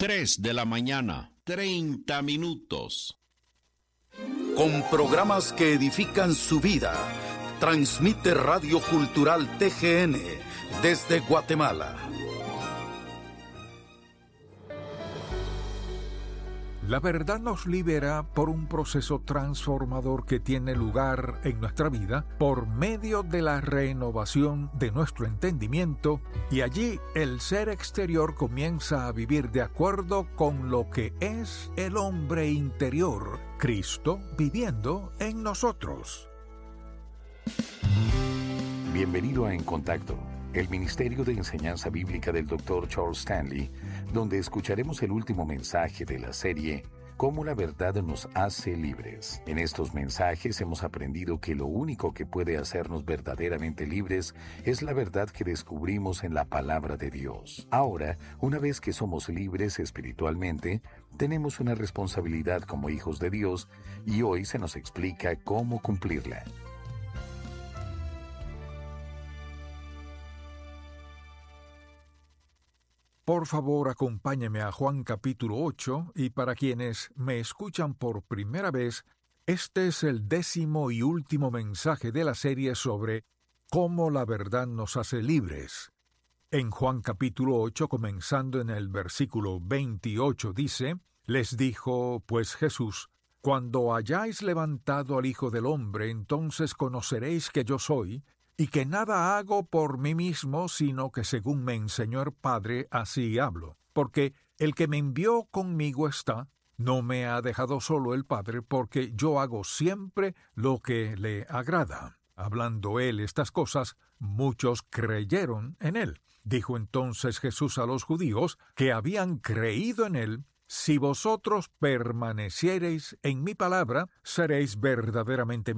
3 de la mañana, 30 minutos. Con programas que edifican su vida, transmite Radio Cultural TGN desde Guatemala. La verdad nos libera por un proceso transformador que tiene lugar en nuestra vida por medio de la renovación de nuestro entendimiento, y allí el ser exterior comienza a vivir de acuerdo con lo que es el hombre interior, Cristo viviendo en nosotros. Bienvenido a En Contacto, el Ministerio de Enseñanza Bíblica del Dr. Charles Stanley, donde escucharemos el último mensaje de la serie Cómo la verdad nos hace libres. En estos mensajes hemos aprendido que lo único que puede hacernos verdaderamente libres es la verdad que descubrimos en la palabra de Dios. Ahora, una vez que somos libres espiritualmente, tenemos una responsabilidad como hijos de Dios y hoy se nos explica cómo cumplirla. Por favor, acompáñeme a Juan capítulo 8, y para quienes me escuchan por primera vez, este es el 10º y último mensaje de la serie sobre cómo la verdad nos hace libres. En Juan capítulo 8, comenzando en el versículo 28, dice: Les dijo pues Jesús: Cuando hayáis levantado al Hijo del Hombre, entonces conoceréis que yo soy, y que nada hago por mí mismo, sino que según me enseñó el Padre, así hablo. Porque el que me envió conmigo está, no me ha dejado solo el Padre, porque yo hago siempre lo que le agrada. Hablando él estas cosas, muchos creyeron en él. Dijo entonces Jesús a los judíos que habían creído en él: Si vosotros permaneciereis en mi palabra, seréis verdaderamente